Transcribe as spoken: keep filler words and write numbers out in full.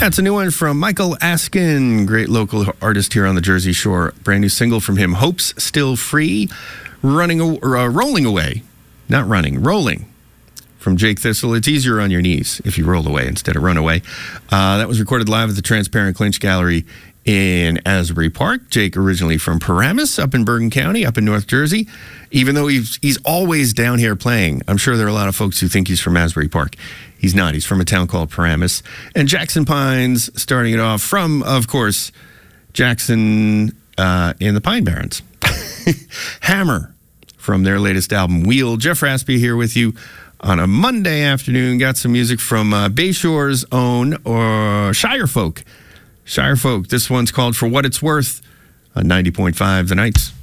That's a new one from Michael Askin, great local artist here on the Jersey Shore. Brand new single from him, Hope's Still Free, running, or, uh, rolling away. Not running, rolling. From Jake Thistle. It's easier on your knees if you roll away instead of run away. Uh, that was recorded live at the Transparent Clinch Gallery in Asbury Park. Jake originally from Paramus up in Bergen County, up in North Jersey. Even though he's he's always down here playing, I'm sure there are a lot of folks who think he's from Asbury Park. He's not. He's from a town called Paramus. And Jackson Pines starting it off from, of course, Jackson uh, in the Pine Barrens. Hammer from their latest album, Wheel. Jeff Raspy here with you on a Monday afternoon. Got some music from uh, Bayshore's own or Shire Folk. Shire Folk. This one's called For What It's Worth on ninety point five The Nights.